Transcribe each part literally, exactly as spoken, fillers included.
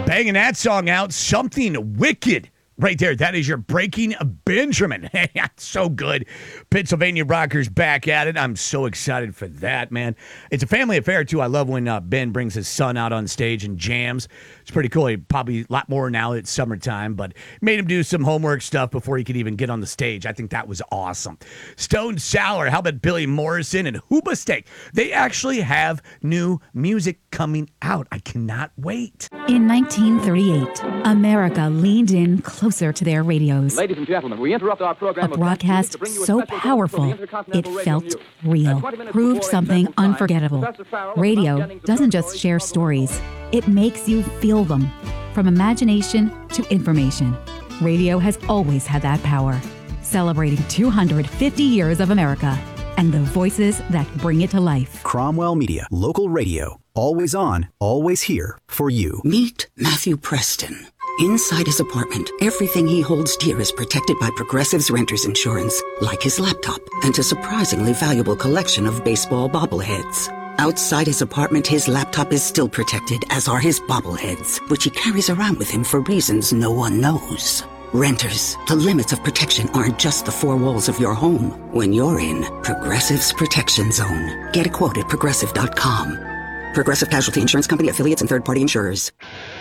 Banging that song out, Something Wicked. Right there, that is your Breaking Benjamin. So good. Pennsylvania Rockers back at it. I'm so excited for that, man. It's a family affair, too. I love when uh, Ben brings his son out on stage and jams. It's pretty cool. He probably a lot more now. It's summertime, but made him do some homework stuff before he could even get on the stage. I think that was awesome. Stone Sour, how about Billy Morrison and Hoobastank? They actually have new music coming out. I cannot wait. In nineteen thirty-eight, America leaned in closer to their radios. Ladies and gentlemen, we interrupt our program. A broadcast so powerful, it felt real. Proved something unforgettable. Radio doesn't just share stories. It makes you feel them. From imagination to information, radio has always had that power. Celebrating two hundred fifty years of America and the voices that bring it to life. Cromwell Media, local radio. Always on, always here for you. Meet Matthew Preston. Inside his apartment, everything he holds dear is protected by Progressive's Renter's Insurance, like his laptop and a surprisingly valuable collection of baseball bobbleheads. Outside his apartment, his laptop is still protected, as are his bobbleheads, which he carries around with him for reasons no one knows. Renters, the limits of protection aren't just the four walls of your home. When you're in Progressive's Protection Zone, get a quote at progressive dot com. Progressive Casualty Insurance Company, affiliates, and third-party insurers.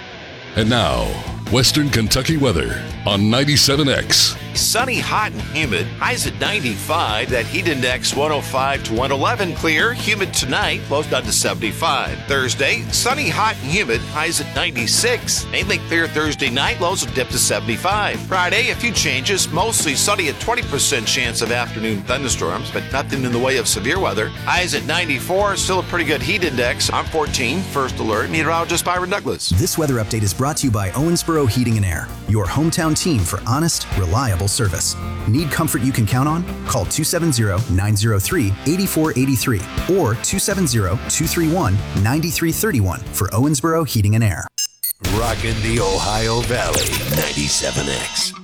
And now, Western Kentucky weather on ninety-seven X. Sunny, hot, and humid. Highs at ninety-five. That heat index one oh five to one eleven. Clear, humid tonight. Lows down to seventy-five. Thursday, sunny, hot, and humid. Highs at ninety-six. Mainly clear Thursday night. Lows will dip to seventy-five. Friday, a few changes. Mostly sunny at twenty percent chance of afternoon thunderstorms, but nothing in the way of severe weather. Highs at ninety-four. Still a pretty good heat index. I'm fourteen. First alert. Meteorologist Byron Douglas. This weather update is brought to you by Owensboro Heating and Air, your hometown team for honest, reliable service. Need comfort you can count on? Call two seven zero, nine zero three, eight four eight three or two seven zero, two three one, nine three three one for Owensboro Heating and Air. Rockin' the Ohio Valley, ninety-seven X.